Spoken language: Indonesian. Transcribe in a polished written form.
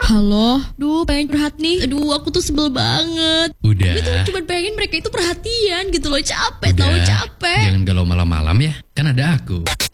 Halo, duh pengen curhat nih. Aduh aku tuh sebel banget. Udah. Gue tuh cuma pengen mereka itu perhatian gitu loh. Capek Udah. tau, capek. Jangan galau malam-malam ya. Kan ada aku.